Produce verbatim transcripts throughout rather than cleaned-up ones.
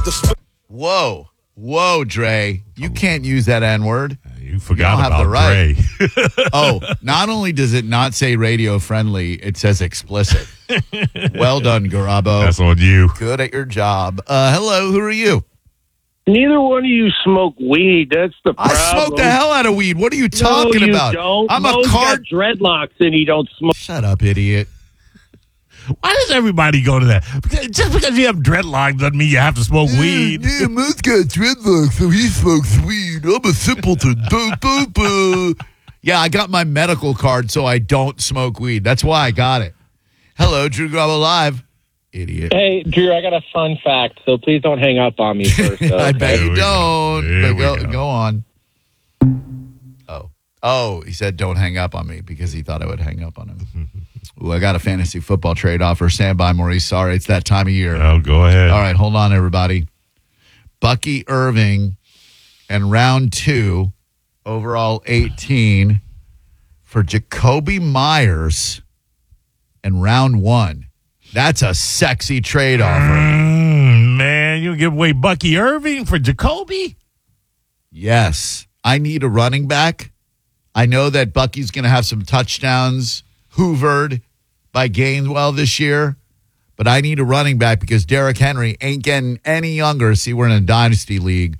Whoa. Whoa, Dre. You can't use that N-word. You forgot you about the right. Dre. Oh, not only does it not say radio friendly, it says explicit. Well done, Garabo. That's on you. Good at your job. Uh, hello, who are you? Neither one of you smoke weed. That's the problem. I smoke the hell out of weed. What are you talking no, you about? Don't. I'm Mo's a card got dreadlocks and he don't smoke. Shut up, idiot. Why does everybody go to that? Because just because you have dreadlocks doesn't mean you have to smoke yeah, weed. Yeah, Mo's got dreadlocks, so he smokes weed. I'm a simpleton. Boo, boo, boo. Yeah, I got my medical card so I don't smoke weed. That's why I got it. Hello, Drew Garabo Live. Idiot. Hey, Drew, I got a fun fact, so please don't hang up on me first. I bet There you we don't. go. There But go, we go. go on. Oh. Oh, he said don't hang up on me because he thought I would hang up on him. Ooh, I got a fantasy football trade offer. Stand by, Maurice. Sorry, it's that time of year. Oh, go ahead. All right, hold on, everybody. Bucky Irving and round two, overall eighteen for Jacoby Myers and round one. That's a sexy trade offer. Mm, man, you give away Bucky Irving for Jacoby? Yes. I need a running back. I know that Bucky's going to have some touchdowns hoovered by Gainwell this year, but I need a running back because Derrick Henry ain't getting any younger. See, we're in a dynasty league.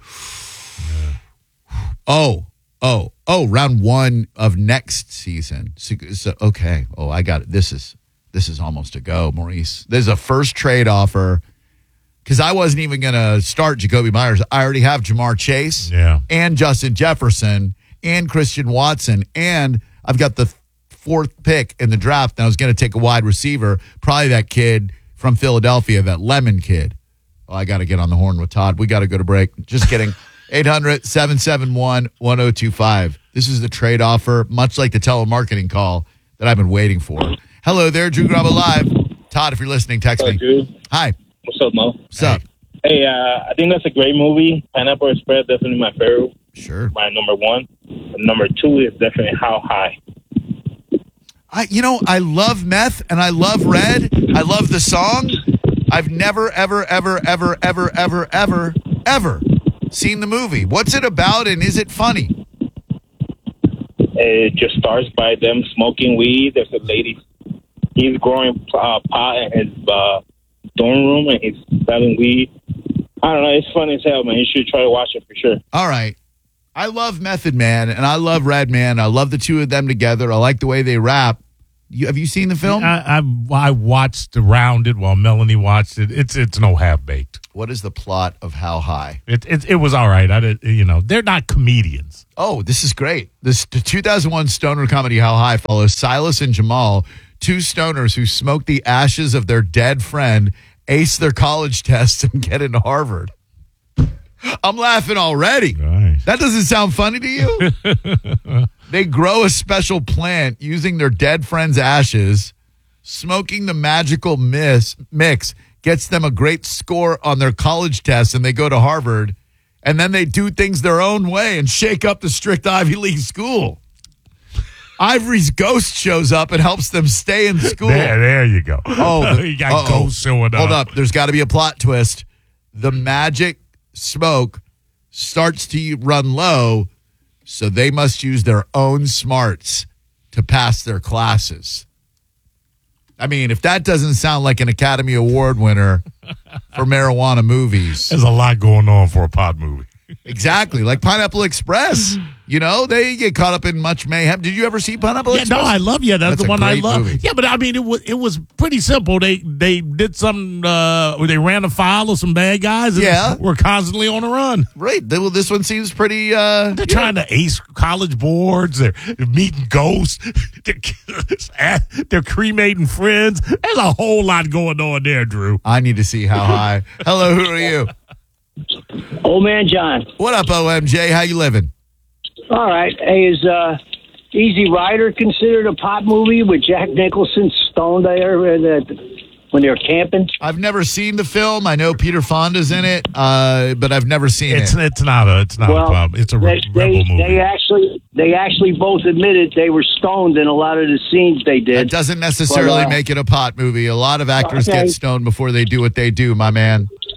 Oh, oh, oh, round one of next season. So, so okay. Oh, I got it. This is this is almost a go, Maurice. There's a first trade offer because I wasn't even going to start Jacoby Myers. I already have Jamar Chase Yeah. and Justin Jefferson and Christian Watson, and I've got the fourth pick in the draft, and I was going to take a wide receiver, probably that kid from Philadelphia, that Lemon kid. Oh, I got to get on the horn with Todd. We got to go to break. Just kidding. eight hundred, seven seven one, one oh two five. This is the trade offer, much like the telemarketing call that I've been waiting for. Hello there, Drew Garabo Live. Todd, if you're listening, text What's me. up, Drew? Hi. What's up, Mo? What's up? Hey, uh, I think that's a great movie. Pineapple Express, definitely my favorite. Sure. My number one. And number two is definitely How High. I, you know, I love Meth and I love Red. I love the song. I've never, ever, ever, ever, ever, ever, ever, ever seen the movie. What's it about and is it funny? It just starts by them smoking weed. There's a lady. He's growing uh, pot in his uh, dorm room and he's selling weed. I don't know. It's funny as hell, man. You should try to watch it for sure. All right. I love Method Man and I love Red Man. I love the two of them together. I like the way they rap. You, have you seen the film? I, I I watched around it while Melanie watched it. It's it's no half baked. What is the plot of How High? It, it it was all right. I did, you know, they're not comedians. Oh, this is great. This the two thousand one stoner comedy How High follows Silas and Jamal, two stoners who smoke the ashes of their dead friend, ace their college tests, and get into Harvard. I'm laughing already. Right. That doesn't sound funny to you? They grow a special plant using their dead friend's ashes. Smoking the magical mix, mix gets them a great score on their college tests, and they go to Harvard. And then they do things their own way and shake up the strict Ivy League school. Ivory's ghost shows up and helps them stay in school. There, there you go. Oh, the, you got uh-oh. ghosts showing up. Hold up. There's got to be a plot twist. The magic smoke starts to run low, so they must use their own smarts to pass their classes. I mean, if that doesn't sound like an Academy Award winner for marijuana movies. There's a lot going on for a pod movie. Exactly. Like Pineapple Express. You know, they get caught up in much mayhem. Did you ever see Pineapple Yeah, Express? no, I love yeah. That's, That's the a one I great love. movie. Yeah, but I mean, it was it was pretty simple. They they did some. Uh, they ran afoul of some bad guys. And Yeah. were constantly on the run. Right. Well, this one seems pretty. Uh, They're yeah. trying to ace college boards. They're meeting ghosts. They're, they're cremating friends. There's a whole lot going on there, Drew. I need to see How High. Hello, who are you? Old man John. What up, O M J? How you living? All right. Hey, is uh, Easy Rider considered a pot movie with Jack Nicholson stoned there uh, when they were camping? I've never seen the film. I know Peter Fonda's in it, uh, but I've never seen It's it. it's not a it's not well, a problem. It's a they, re- rebel they, movie. they actually they actually both admitted they were stoned in a lot of the scenes they That did. doesn't necessarily But, uh, make it a pot movie. A lot of actors okay. get stoned before they do what they do, my man.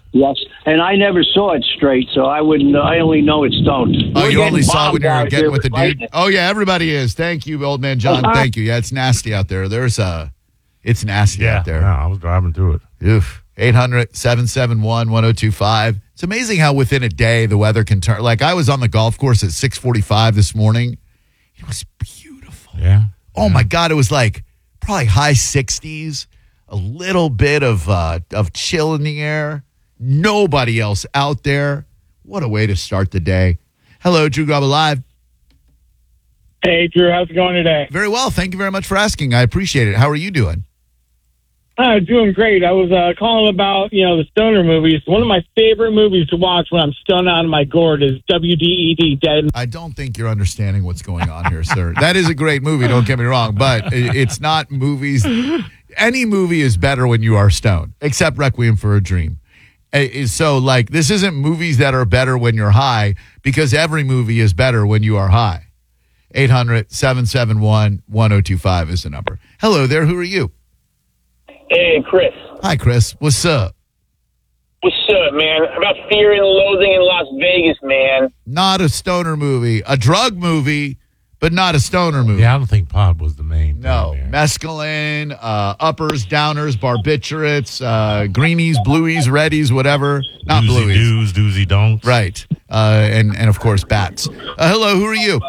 Yes, and I never saw it straight, so I wouldn't. I only know it's stoned. Oh, We're you only getting saw it when bombed you were out getting here with the dude? lightning. Oh, yeah, everybody is. Thank you, old man John. Uh-huh. Thank you. Yeah, it's nasty out there. There's a, it's nasty Yeah, out there. no, I was driving through it. Oof. eight hundred, seven seven one, one oh two five. It's amazing how within a day the weather can turn. Like I was on the golf course at six forty-five this morning. It was beautiful. Yeah. Oh, my God. It was like probably high sixties, a little bit of uh, of chill in the air. Nobody else out there. What a way to start the day. Hello, Drew Graba Live. Hey, Drew, how's it going today? Very well. Thank you very much for asking. I appreciate it. How are you doing? Uh, doing great. I was uh, calling about, you know, the stoner movies. One of my favorite movies to watch when I'm stoned out of my gourd is W D E D, Dead. I don't think you're understanding what's going on here, sir. That is a great movie, don't get me wrong, but it- it's not movies. Any movie is better when you are stoned, except Requiem for a Dream. Uh, So, like, this isn't movies that are better when you're high, because every movie is better when you are high. eight hundred, seven seven one, one oh two five is the number. Hello there. Who are you? Hey, Chris. Hi, Chris. What's up? What's up, man? About Fear and Loathing in Las Vegas, man. Not a stoner movie. A drug movie, but not a stoner movie. Yeah, I don't think pot was the main No, thing there. mescaline, uh, uppers, downers, barbiturates, uh, greenies, blueies, reddies, whatever. Not Doozy blueies. doos, doozy don'ts. Right. Uh, and, and, of course, bats. Uh, hello, who are you?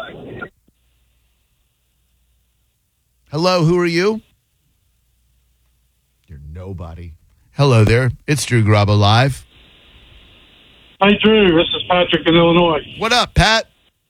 Hello, who are you? You're nobody. Hello there. It's Drew Graba Live. Hey, Drew, this is Patrick in Illinois. What up, Pat?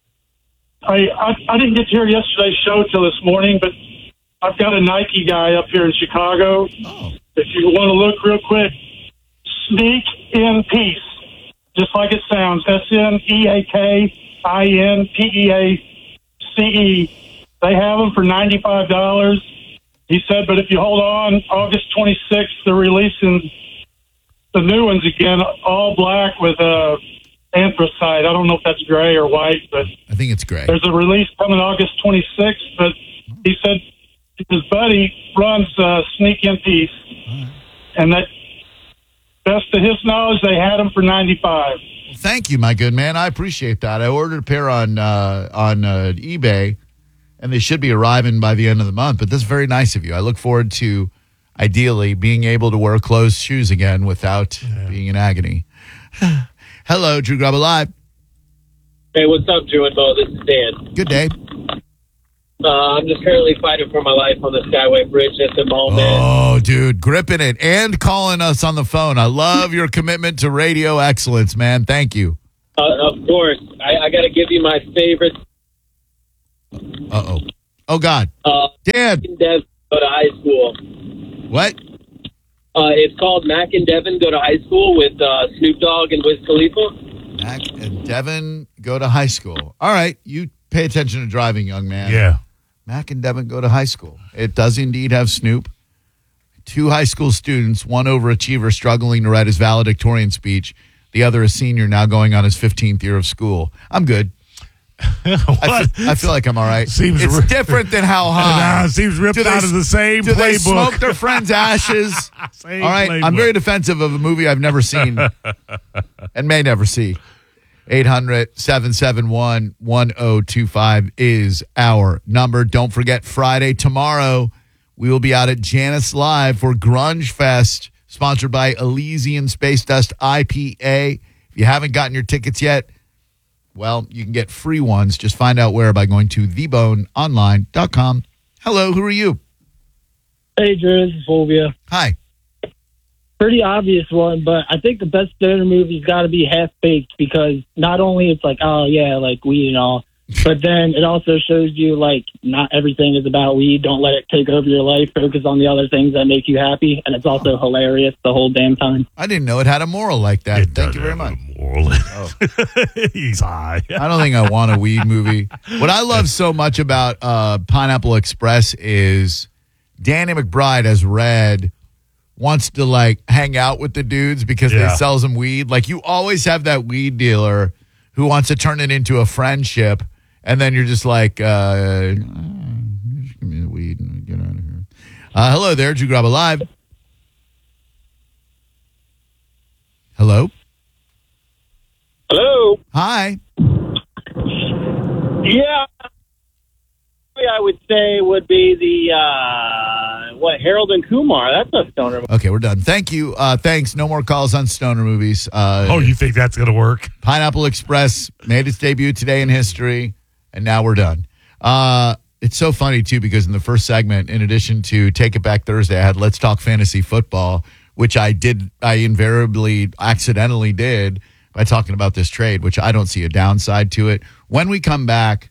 I, I I didn't get to hear yesterday's show till this morning, but I've got a Nike guy up here in Chicago. Oh. If you want to look real quick, Sneak in Peace, just like it sounds. S N E A K I N P E A C E. They have them for ninety-five dollars. He said, but if you hold on, August twenty-sixth, they're releasing the new ones again, all black with uh, anthracite. I don't know if that's gray or white, but I think it's great. there's a release coming August twenty-sixth. But he said his buddy runs uh, Sneak in Peace, and that, best to his knowledge, they had them for ninety-five. Thank you, my good man. I appreciate that. I ordered a pair on uh, on uh, eBay, and they should be arriving by the end of the month. But that's very nice of you. I look forward to, ideally, being able to wear closed shoes again without Yeah. being in agony. Hello, Drew Graba Live. Hey, what's up, Drew and Mo? This is Dan. Good day. Uh, I'm just currently fighting for my life on the Skyway Bridge at the moment. Oh, dude, gripping it and calling us on the phone. I love your commitment to radio excellence, man. Thank you. Uh, of course. I, I got to give you my favorite. Uh-oh. Oh, God. Uh, Dan. Mac and Devin go to high school. What? Uh, it's called Mac and Devin Go to High School with uh, Snoop Dogg and Wiz Khalifa. Mac and Devin go to high school. All right. You pay attention to driving, young man. Yeah. Mac and Devin go to high school. It does indeed have Snoop. Two high school students, one overachiever struggling to write his valedictorian speech, the other a senior now going on his fifteenth year of school. I'm good. I feel, I feel like I'm all right. Seems it's ri- different than how high. Nah, it seems ripped Do they- out of the same Do they playbook. smoke their friends' ashes? Same All right. playbook. I'm very defensive of a movie I've never seen and may never see. eight hundred, seven seven one, one oh two five is our number. Don't forget, Friday, tomorrow, we will be out at Janice Live for Grunge Fest, sponsored by Elysian Space Dust I P A. If you haven't gotten your tickets yet, well, you can get free ones. Just find out where by going to the bone online dot com. Hello, who are you? Hey, Drew, this is Fulvia. Hi. Pretty obvious one, but I think the best stoner movie's got to be Half Baked, because not only it's like, oh, yeah, like weed and all, but then it also shows you, like, not everything is about weed. Don't let it take over your life. Focus on the other things that make you happy. And it's also hilarious the whole damn time. I didn't know it had a moral like that. It Thank does you very have much. a moral. He's high. I don't think I want a weed movie. What I love so much about uh, Pineapple Express is Danny McBride, as Red, wants to like hang out with the dudes because Yeah. they sell some weed. Like you always have that weed dealer who wants to turn it into a friendship, and then you're just like, uh, just give me the weed and get out of here. Uh, hello there, Drew Graba Live. Hello? Hello. Hi. Yeah. I would say would be the, uh, what, Harold and Kumar. That's a stoner movie. Okay, we're done. Thank you. Uh, thanks. No more calls on stoner movies. Uh, Oh, you think that's going to work? Pineapple Express made its debut today in history, and now we're done. Uh, it's so funny, too, because in the first segment, in addition to Take It Back Thursday, I had Let's Talk Fantasy Football, which I did, I invariably, accidentally did by talking about this trade, which I don't see a downside to it. When we come back,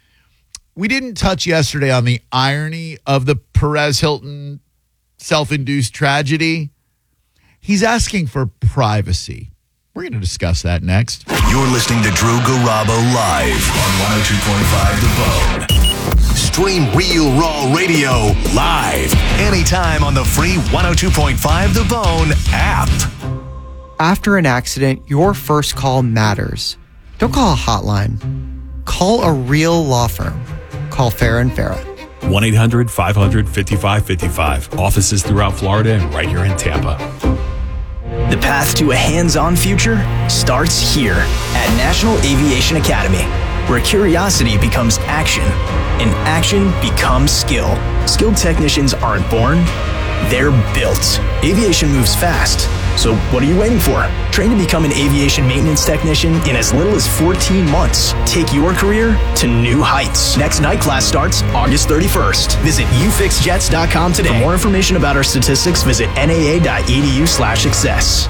we didn't touch yesterday on the irony of the Perez Hilton self-induced tragedy. He's asking for privacy. We're going to discuss that next. You're listening to Drew Garabo live on one oh two point five The Bone. Stream Real Raw Radio live anytime on the free one oh two point five The Bone app. After an accident, your first call matters. Don't call a hotline. Call a real law firm. Call Farrah and Farrah. one eight hundred five hundred fifty-five fifty-five. Offices throughout Florida and right here in Tampa. The path to a hands-on future starts here at National Aviation Academy, where curiosity becomes action and action becomes skill. Skilled technicians aren't born, they're built. Aviation moves fast. So what are you waiting for? Train to become an aviation maintenance technician in as little as fourteen months. Take your career to new heights. Next night class starts August thirty-first. Visit u fix jets dot com today. For more information about our statistics, visit N A A dot E D U slash success.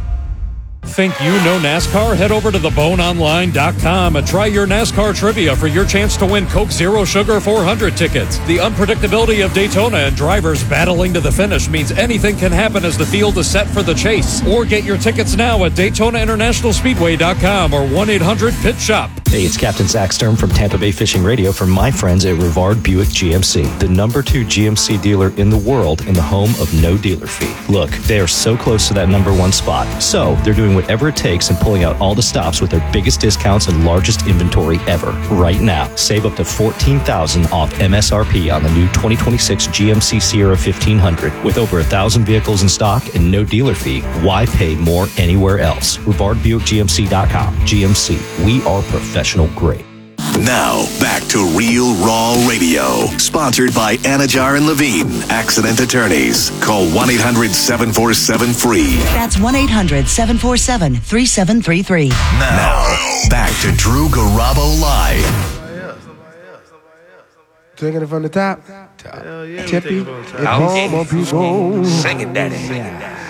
Think you know NASCAR? Head over to the bone online dot com and try your NASCAR trivia for your chance to win Coke Zero Sugar four hundred tickets. The unpredictability of Daytona and drivers battling to the finish means anything can happen as the field is set for the chase. Or get your tickets now at Daytona International Speedway dot com or one eight hundred pit shop. Hey, it's Captain Zach Sturm from Tampa Bay Fishing Radio from my friends at Rivard Buick G M C, the number two G M C dealer in the world and the home of no dealer fee. Look, they are so close to that number one spot. So they're doing whatever it takes and pulling out all the stops with their biggest discounts and largest inventory ever. Right now, save up to fourteen thousand dollars off M S R P on the new twenty twenty-six G M C Sierra fifteen hundred. With over a thousand vehicles in stock and no dealer fee, why pay more anywhere else? Rivard Buick G M C dot com. G M C, we are professional grade. Now, back to Real Raw Radio. Sponsored by Anajar and Levine, Accident Attorneys. Call one eight hundred seven four seven free. That's one eight hundred seven four seven three seven three three. Now, back to Drew Garabo Live. Taking it from the top. Hell yeah, Tippy. It's home, people. Sing it, daddy.